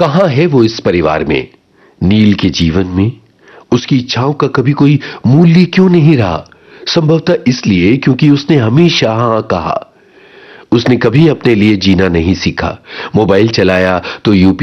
कहां है वो इस परिवार में? नील के जीवन में उसकी इच्छाओं का कभी कोई मूल्य क्यों नहीं रहा? संभवतः इसलिए क्योंकि उसने हमेशा हां कहा। उसने कभी अपने लिए जीना नहीं सीखा। मोबाइल चलाया तो यूपी